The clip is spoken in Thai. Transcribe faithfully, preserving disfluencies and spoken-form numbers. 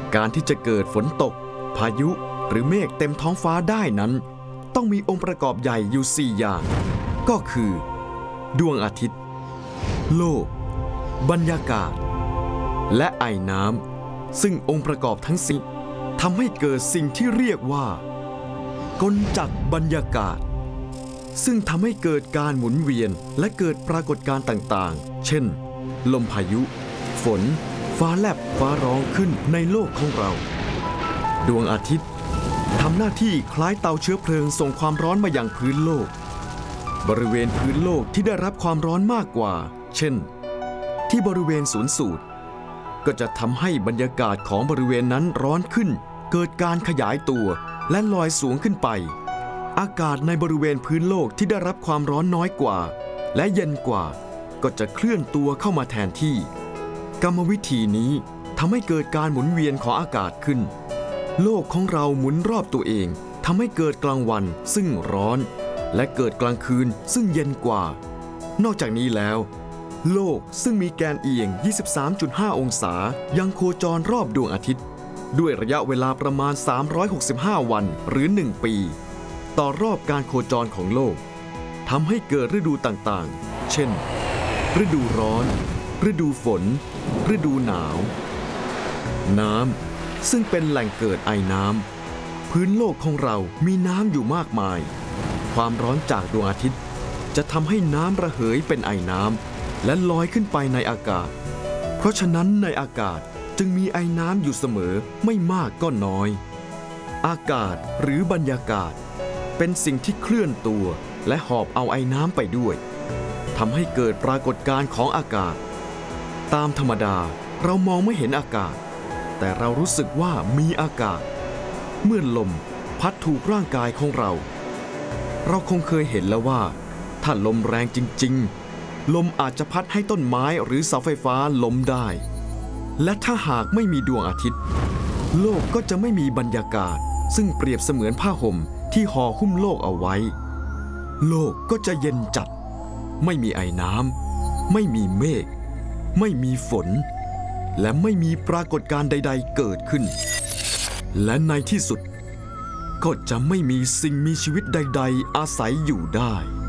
การที่จะเกิดฝนตกพายุหรือเมฆเต็มท้องฟ้าได้นั้นต้องมีองค์ประกอบใหญ่อยู่สี่อย่างก็คือดวงอาทิตย์โลกบรรยากาศและไอน้ำซึ่งองค์ประกอบทั้งสี่ทำให้เกิดสิ่งที่เรียกว่ากลจักรบรรยากาศซึ่งทำให้เกิดการหมุนเวียนและเกิดปรากฏการณ์ต่างๆเช่นลมพายุฝนฟ้าแลบฟ้าร้องขึ้นในโลกของเราดวงอาทิตย์ทำหน้าที่คล้ายเตาเชื้อเพลิงส่งความร้อนมายังพื้นโลกบริเวณพื้นโลกที่ได้รับความร้อนมากกว่าเช่นที่บริเวณศูนย์สูตรก็จะทำให้บรรยากาศของบริเวณนั้นร้อนขึ้นเกิดการขยายตัวและลอยสูงขึ้นไปอากาศในบริเวณพื้นโลกที่ได้รับความร้อนน้อยกว่าและเย็นกว่าก็จะเคลื่อนตัวเข้ามาแทนที่กรรมวิธีนี้ทำให้เกิดการหมุนเวียนของอากาศขึ้นโลกของเราหมุนรอบตัวเองทำให้เกิดกลางวันซึ่งร้อนและเกิดกลางคืนซึ่งเย็นกว่านอกจากนี้แล้วโลกซึ่งมีแกนเอียง ยี่สิบสามจุดห้า องศายังโคจรรอบดวงอาทิตย์ด้วยระยะเวลาประมาณสามร้อยหกสิบห้าวันหรือหนึ่งปีต่อรอบการโคจรของโลกทำให้เกิดฤดูต่างๆเช่นฤดูร้อนฤดูฝนฤดูหนาวน้ำซึ่งเป็นแหล่งเกิดไอน้ำพื้นโลกของเรามีน้ำอยู่มากมายความร้อนจากดวงอาทิตย์จะทำให้น้ำระเหยเป็นไอน้ำและลอยขึ้นไปในอากาศเพราะฉะนั้นในอากาศจึงมีไอน้ำอยู่เสมอไม่มากก็น้อยอากาศหรือบรรยากาศเป็นสิ่งที่เคลื่อนตัวและหอบเอาไอน้ำไปด้วยทำให้เกิดปรากฏการณ์ของอากาศตามธรรมดาเรามองไม่เห็นอากาศแต่เรารู้สึกว่ามีอากาศเมื่อลมพัดถูกร่างกายของเราเราคงเคยเห็นแล้วว่าถ้าลมแรงจริงๆลมอาจจะพัดให้ต้นไม้หรือเสาไฟฟ้าล้มได้และถ้าหากไม่มีดวงอาทิตย์โลกก็จะไม่มีบรรยากาศซึ่งเปรียบเสมือนผ้าห่มที่ห่อหุ้มโลกเอาไว้โลกก็จะเย็นจัดไม่มีไอน้ำไม่มีเมฆไม่มีฝนและไม่มีปรากฏการณ์ใดๆเกิดขึ้นและในที่สุดก็จะไม่มีสิ่งมีชีวิตใดๆอาศัยอยู่ได้